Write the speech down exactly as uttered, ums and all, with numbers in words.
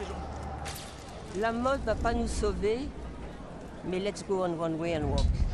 La mode va pas nous sauver, mais let's go on one way and walk.